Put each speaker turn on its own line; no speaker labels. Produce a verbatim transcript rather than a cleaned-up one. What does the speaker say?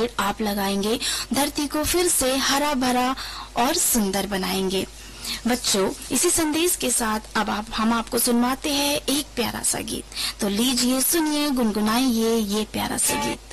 पेड़ आप लगाएंगे, धरती को फिर से हरा भरा और सुंदर बनाएंगे। बच्चों, इसी संदेश के साथ अब आप हम आपको सुनवाते हैं एक प्यारा सा गीत। तो लीजिए, सुनिए, गुनगुनाइए ये प्यारा सा गीत।